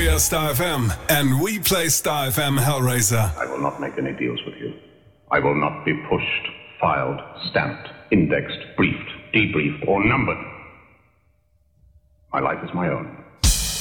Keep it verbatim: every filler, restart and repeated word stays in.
are Star F M, and we play Star F M Hellraiser. I will not make any deals with you. I will not be pushed, filed, stamped, indexed, briefed, debriefed, or numbered. My life is my own.